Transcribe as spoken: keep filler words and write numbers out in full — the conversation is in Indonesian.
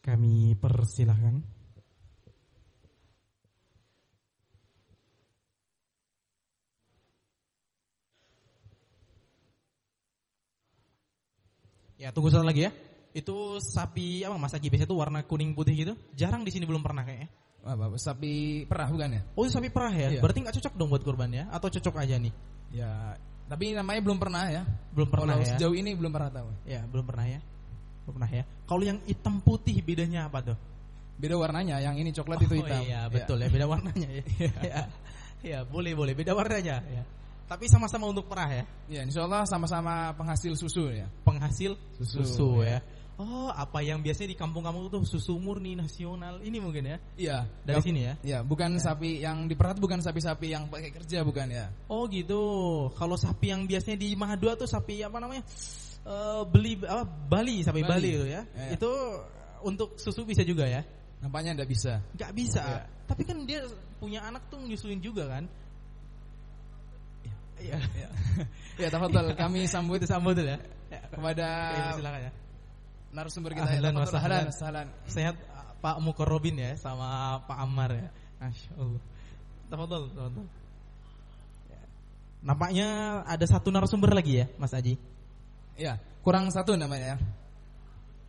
Kami persilahkan. Ya, tunggu satu lagi ya. Itu sapi apa Mas Haji, biasanya itu warna kuning putih gitu. Jarang di sini, belum pernah kayaknya. Wah, Bapak, sapi perah bukan ya? Oh, itu sapi perah ya? Iya. Berarti nggak cocok dong buat kurban ya? Atau cocok aja nih? Ya, tapi namanya belum pernah ya. Belum pernah Kalau ya. sejauh ini belum pernah tahu. Ya, belum pernah ya. Belum pernah ya. Kalau yang hitam putih bedanya apa tuh? Beda warnanya, yang ini coklat Oh, itu hitam. Iya, betul ya, beda warnanya ya. Ya, ya, boleh boleh beda warnanya ya. Tapi sama-sama untuk perah ya. Ya, insya Allah sama-sama penghasil susu ya. Penghasil Susu, susu, ya. ya. Oh, apa yang biasanya di kampung-kampung tuh susu murni nasional ini mungkin ya? Iya, Dari ya, sini ya? Ya, bukan ya. Sapi yang diperat, bukan sapi-sapi yang pakai kerja, bukan ya? Oh gitu. Kalau sapi yang biasanya di Mahadua tuh sapi apa namanya? Uh, beli apa Bali, sapi Bali, Bali itu ya. Ya, ya. Itu untuk susu bisa juga ya? Nampaknya enggak bisa. Enggak bisa. Ya. Tapi kan dia punya anak tuh nyusuin juga kan? Iya. Ya, ya tafadhol, kami sambut sambut ya. Ya. Kepada ya, silakan ya. Narasumber kita ahlan, ya. Ahlan, ahlan. Sehat Pak Mukorrobin ya sama Pak Ammar ya. Masyaallah. Tafadhol, tafadhol. Ya. Nampaknya ada satu narasumber lagi ya, Mas Aji. Ya, kurang satu namanya ya.